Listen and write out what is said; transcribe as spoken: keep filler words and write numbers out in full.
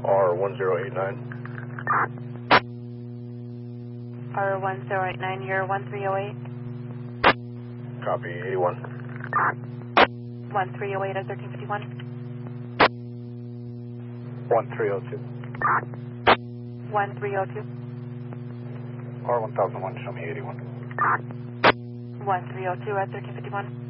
R one zero eight nine. R one zero eight nine, you're one three oh eight. Copy, eighty-one. one three oh eight at thirteen fifty-one. one three oh two. one three oh two. R one thousand one, show me eighty-one. one three oh two at thirteen fifty-one.